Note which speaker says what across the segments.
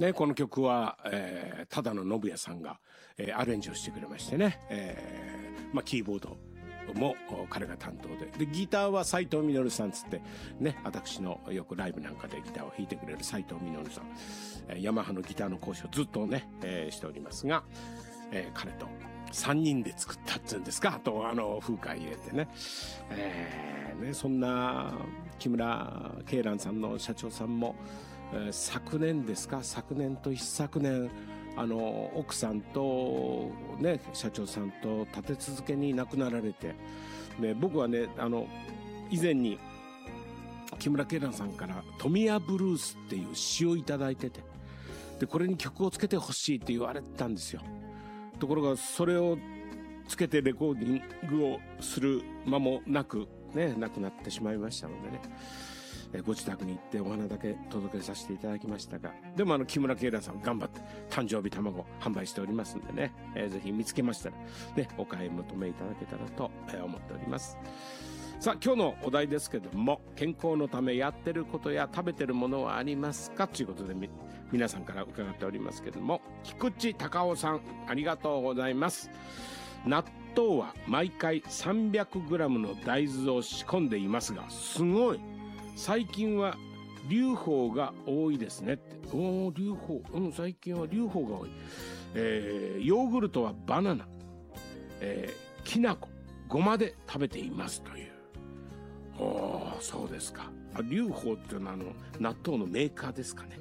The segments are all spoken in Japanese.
Speaker 1: ね、この曲は、只野信也さんが、アレンジをしてくれましてね、キーボードも彼が担当で、ギターは斉藤実さんつって、ね、私のよくライブなんかでギターを弾いてくれる斉藤実さん、ヤマハのギターの講師をずっとね、しておりますが、彼と3人で作ったっていうんですか、あと風花入れてね、そんな木村恵蘭さんの社長さんも、昨年と一昨年奥さんとね社長さんと立て続けに亡くなられて、ね、僕はね以前に木村恵蘭さんから富谷ブルースっていう詩をいただいてて、でこれに曲をつけてほしいって言われてたんですよ。ところがそれをつけてレコーディングをする間もなくね亡くなってしまいましたのでね、ご自宅に行ってお花だけ届けさせていただきましたが、でも木村恵蘭さん頑張って誕生日卵販売しておりますんでね、ぜひ見つけましたらねお買い求めいただけたらと思っております。さあ今日のお題ですけども、健康のためやってることや食べてるものはありますかということで皆さんから伺っておりますけども、菊池隆夫さんありがとうございます。納豆は毎回 300g の大豆を仕込んでいますが、すごい最近は留保が多いですねって。留保、最近は留保が多い。ヨーグルトはバナナ、きな粉、ごまで食べていますという。そうですか。留保っていうのは納豆のメーカーですかね。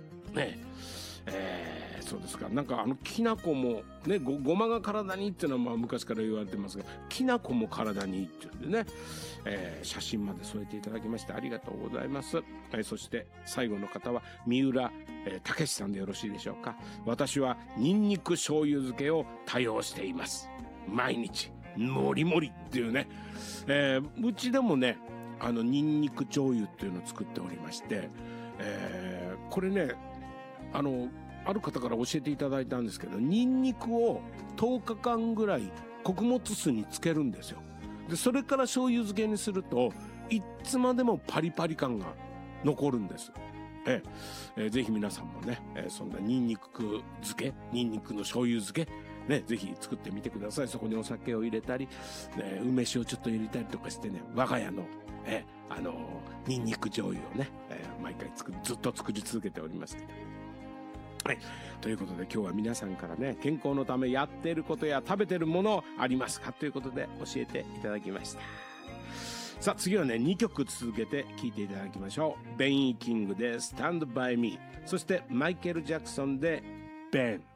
Speaker 1: そうですか。なんかきな粉もね、ごまが体にいいっていうのは昔から言われてますが、きな粉も体にいいっていうんでね、写真まで添えていただきましてありがとうございます。そして最後の方は三浦武さんでよろしいでしょうか。私はニンニク醤油漬けを多用しています。毎日もりもりっていうね、うちでもねニンニク醤油っていうのを作っておりまして、これねある方から教えていただいたんですけど、ニンニクを10日間ぐらい穀物酢につけるんですよ。でそれから醤油漬けにするといつまでもパリパリ感が残るんです。ぜひ皆さんもね、そんなニンニク漬け、ニンニクの醤油漬けね、ぜひ作ってみてください。そこにお酒を入れたり、梅酒をちょっと入れたりとかしてね、我が家のニンニク醤油をね、毎回ずっと作り続けておりますけど。はい。ということで今日は皆さんからね、健康のためやっていることや食べてるものありますかということで教えていただきました。さあ次はね、2曲続けて聴いていただきましょう。ベン・キングで Stand By Me、 そしてマイケル・ジャクソンで Ben。